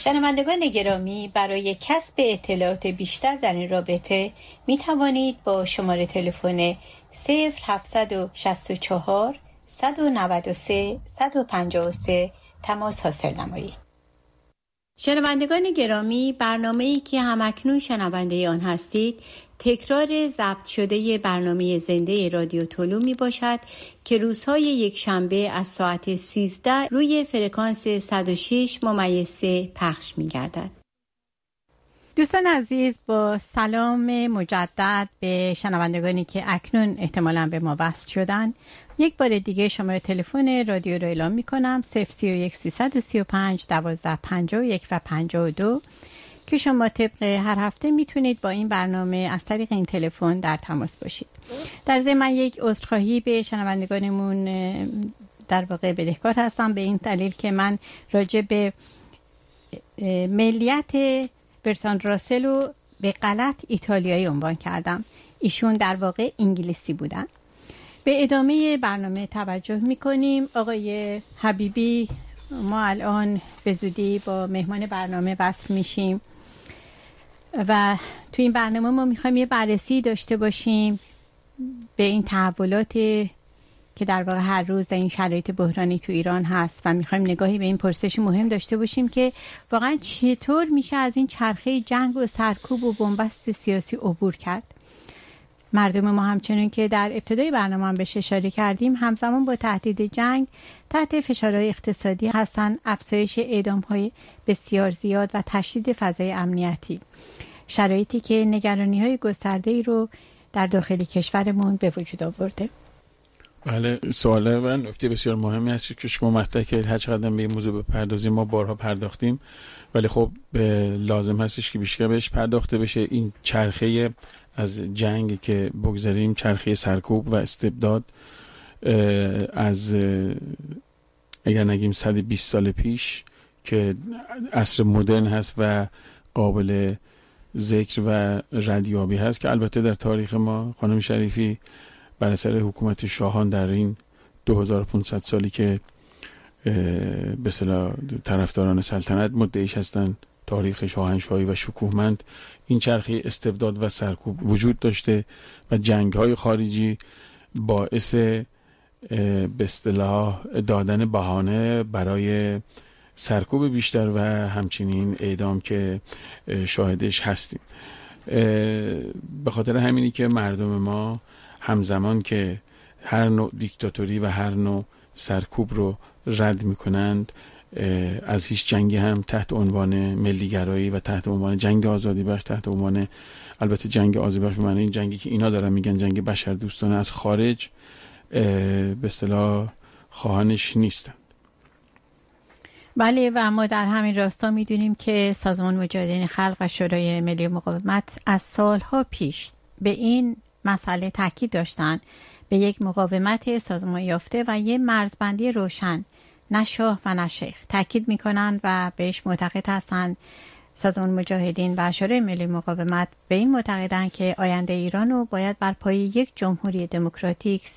شنوندگان گرامی، برای کسب اطلاعات بیشتر در این رابطه می توانید با شماره تلفن 0764 193 153 تماس حاصل نمایید. شنوندگان گرامی، برنامه‌ای که همکنون شنونده آن هستید تکرار ضبط شده برنامه زنده رادیو طلو می باشد که روزهای یک شنبه از ساعت 13 روی فرکانس 106.3 پخش می گردد. دوستان عزیز، با سلام مجدد به شنوندگانی که اکنون احتمالاً به ما وصل شدن، یک بار دیگه شماره تلفن رادیو رو اعلام می کنم 031 335 1251 و 52 که شما طبق هر هفته میتونید با این برنامه از طریق این تلفن در تماس باشید. در ضمن من یک عذرخواهی به شنوندگانمون در واقع بدهکار هستم، به این دلیل که من راجع به ملیت برتراند راسل رو به غلط ایتالیایی عنوان کردم. ایشون در واقع انگلیسی بودن. به ادامه برنامه توجه میکنیم. آقای حبیبی، ما الان به زودی با مهمان برنامه وصل میشیم و تو این برنامه ما میخوایم یه بررسی داشته باشیم به این تحولات که در واقع هر روز در این شرایط بحرانی تو ایران هست و میخوایم نگاهی به این پرسش مهم داشته باشیم که واقعا چطور میشه از این چرخه جنگ و سرکوب و بنبست سیاسی عبور کرد. مردم ما همچنین که در ابتدای برنامه هم بهش اشاره کردیم همزمان با تهدید جنگ تحت فشارهای اقتصادی هستن، افزایش اعدام‌های بسیار زیاد و تشدید فضای امنیتی، شرایطی که نگرانی‌های گسترده‌ای رو در داخل کشورمون به وجود آورده. بله، سوال و نکته بسیار مهمی هست که شما مطرح کردید. هر چقدر به این موضوع بپردازیم ما بارها پرداختیم، ولی خب لازم هستش که بیشتر بهش پرداخته بشه. این چرخه از جنگ که بگذاریم، چرخه سرکوب و استبداد از اگر نگیم 120 سال پیش که عصر مدرن هست و قابل ذکر و ردیابی هست، که البته در تاریخ ما خانم شریفی بر اثر حکومت شاهان در این 2500 سالی که به اصطلاح طرفداران سلطنت مدعیش هستند تاریخ شاهنشاهی و شکوهمند، این چرخه استبداد و سرکوب وجود داشته و جنگ‌های خارجی باعث به اصطلاح دادن بهانه برای سرکوب بیشتر و همچنین اعدام که شاهدش هستیم. به خاطر همینی که مردم ما همزمان که هر نوع دیکتاتوری و هر نوع سرکوب رو رد میکنند، از هیچ جنگی هم تحت عنوان ملیگرایی و تحت عنوان جنگ آزادی بخش، تحت عنوان البته جنگ آزادی بخش به معنی این جنگی که اینا دارن میگن جنگ بشردوستانه از خارج، به اصطلاح خواهانش نیستن. بله، و ما در همین راستا میدونیم که سازمان مجاهدین خلق و شورای ملی مقاومت از سالها پیش به این مسئله تاکید داشتن، به یک مقاومت سازمان یافته و یک مرزبندی روشن، نه شاه و نه شیخ، تاکید میکنن و بهش معتقد هستن. سازمان مجاهدین و شورای ملی مقاومت به این معتقدن که آینده ایران رو باید بر پایه یک جمهوری دموکراتیک